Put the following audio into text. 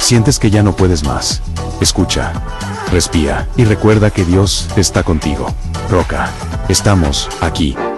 Sientes que ya no puedes más. Escucha, respira y recuerda que Dios está contigo. Roca, estamos aquí.